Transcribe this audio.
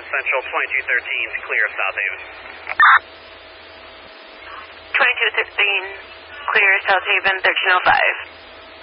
Central 2213 to clear South Haven. 2216, clear South Haven, 1305.